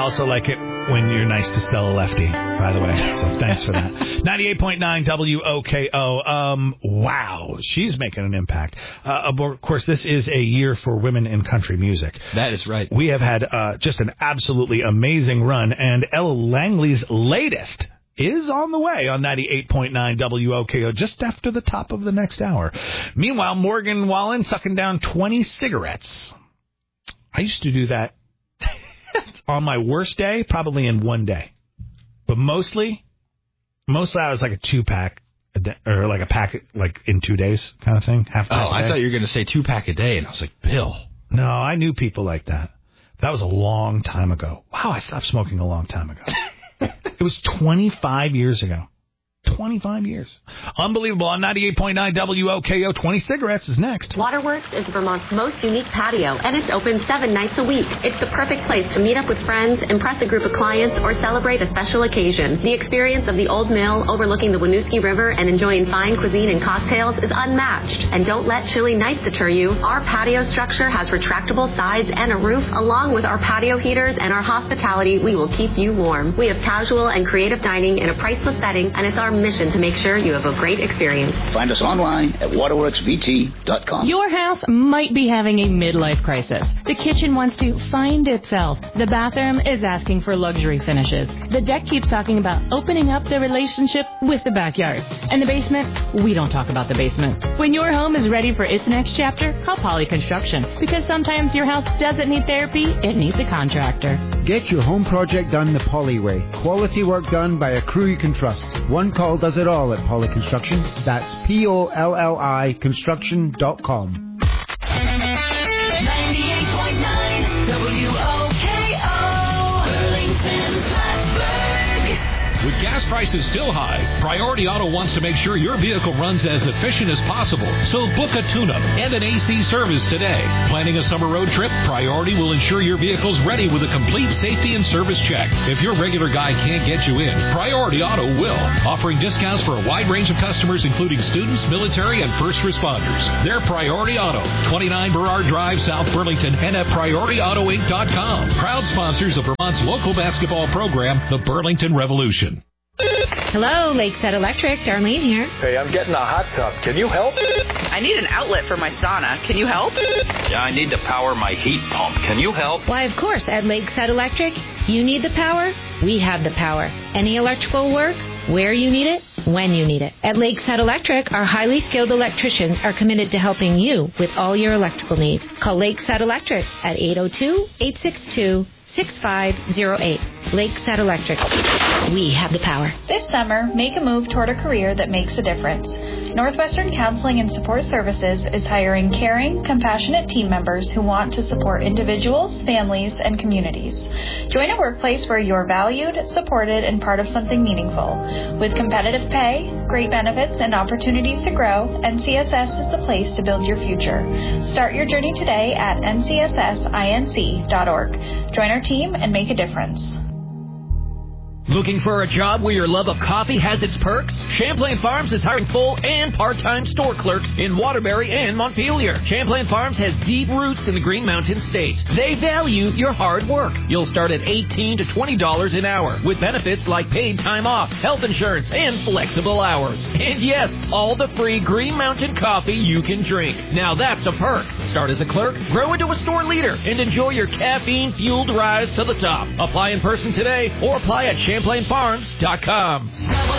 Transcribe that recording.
also like it when you're nice to Stella Lefty, by the way. So thanks for that. 98.9 WOKO. Wow, she's making an impact. Of course, this is a year for women in country music. That is right. We have had just an absolutely amazing run, and Ella Langley's latest is on the way on 98.9 WOKO just after the top of the next hour. Meanwhile, Morgan Wallen sucking down 20 cigarettes. I used to do that on my worst day, probably in one day. But mostly I was like a 2-pack or like a pack like in 2 days kind of thing. Half pack. I thought you were going to say 2-pack a day, and I was like, Bill. No, I knew people like that. That was a long time ago. Wow, I stopped smoking a long time ago. It was 25 years ago. 25 years. Unbelievable. On 98.9 WOKO, 20 cigarettes is next. Waterworks is Vermont's most unique patio, and it's open 7 nights a week. It's the perfect place to meet up with friends, impress a group of clients, or celebrate a special occasion. The experience of the old mill overlooking the Winooski River and enjoying fine cuisine and cocktails is unmatched. And don't let chilly nights deter you. Our patio structure has retractable sides and a roof. Along with our patio heaters and our hospitality, we will keep you warm. We have casual and creative dining in a priceless setting, and it's our mission to make sure you have a great experience. Find us online at waterworksvt.com. Your house might be having a midlife crisis. The kitchen wants to find itself. The bathroom is asking for luxury finishes. The deck keeps talking about opening up the relationship with the backyard. And the basement, we don't talk about the basement. When your home is ready for its next chapter, call Poly Construction. Because sometimes your house doesn't need therapy, it needs a contractor. Get your home project done the Poly way. Quality work done by a crew you can trust. One call does it all at Poly Construction. That's POLLI construction.com. 98.9 WOKO, Burlington, Plattsburgh. With gas prices still high, Priority Auto wants to make sure your vehicle runs as efficient as possible. So book a tune-up and an AC service today. Planning a summer road trip? Priority will ensure your vehicle's ready with a complete safety and service check. If your regular guy can't get you in, Priority Auto will. Offering discounts for a wide range of customers, including students, military, and first responders. They're Priority Auto, 29 Burrard Drive, South Burlington, and at PriorityAutoInc.com. Proud sponsors of Vermont's local basketball program, the Burlington Revolution. Hello, Lakeside Electric. Darlene here. Hey, I'm getting a hot tub. Can you help? I need an outlet for my sauna. Can you help? Yeah, I need to power my heat pump. Can you help? Why, of course, at Lakeside Electric. You need the power, we have the power. Any electrical work, where you need it, when you need it. At Lakeside Electric, our highly skilled electricians are committed to helping you with all your electrical needs. Call Lakeside Electric at 802-862-6508. Lakeside Electric. We have the power. This summer, make a move toward a career that makes a difference. Northwestern Counseling and Support Services is hiring caring, compassionate team members who want to support individuals, families, and communities. Join a workplace where you're valued, supported, and part of something meaningful. With competitive pay, great benefits, and opportunities to grow, NCSS is the place to build your future. Start your journey today at ncssinc.org. Join our team and make a difference. Looking for a job where your love of coffee has its perks? Champlain Farms is hiring full and part-time store clerks in Waterbury and Montpelier. Champlain Farms has deep roots in the Green Mountain State. They value your hard work. You'll start at $18 to $20 an hour with benefits like paid time off, health insurance, and flexible hours. And yes, all the free Green Mountain coffee you can drink. Now that's a perk. Start as a clerk, grow into a store leader, and enjoy your caffeine-fueled rise to the top. Apply in person today or apply at ChamplainFarms.com.